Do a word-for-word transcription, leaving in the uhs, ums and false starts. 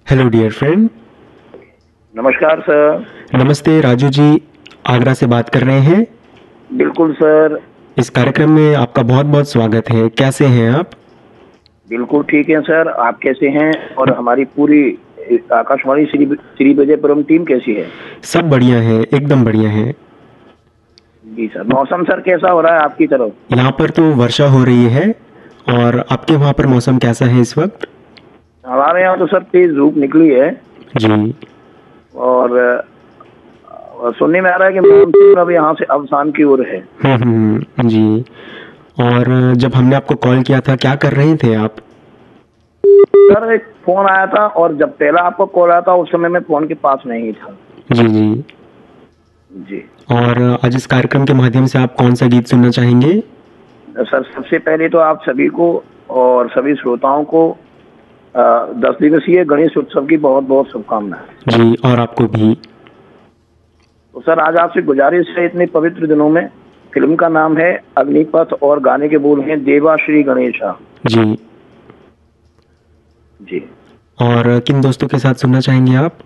Hello dear friend. नमस्कार sir. नमस्ते राजू जी, आगरा से बात कर रहे हैं। बिल्कुल सर। इस कार्यक्रम में आपका बहुत बहुत स्वागत है। कैसे हैं आप? बिल्कुल ठीक है सर, आप कैसे हैं? और हमारी पूरी आकाशवाणी श्री श्री विजयपुरम टीम कैसी है? सब बढ़िया है, एकदम बढ़िया है। जी सर। मौसम सर कैसा हो रहा है आपकी तरफ? यहाँ पर तो वर्षा हो रही है। और आपके वहाँ पर मौसम कैसा है इस वक्त? हमारे यहाँ तो सर तेज धूप निकली है। जी। और, और सुनने में आ रहा है कि मानसून अब यहाँ से अवसान की ओर है। हम्म हम्म, जी। और जब हमने आपको कॉल किया था, क्या कर रहे थे आप? सर एक फोन आया था, और जब पहला आपका कॉल आया था उस समय मैं फोन के पास नहीं था। जी जी। जी। और आज इस कार्यक्रम के माध्यम से आप कौन सा गीत सुनना चाहेंगे? सर सबसे पहले तो आप सभी को और सभी श्रोताओं को अ, दस दिवसीय गणेश उत्सव की बहुत बहुत शुभकामनाएं। जी, और आपको भी। तो सर आज आपसे गुजारिश है, इतने पवित्र दिनों में, फिल्म का नाम है अग्निपथ और गाने के बोल हैं देवा श्री गणेशा। जी। जी। और किन दोस्तों के साथ सुनना चाहेंगे आप?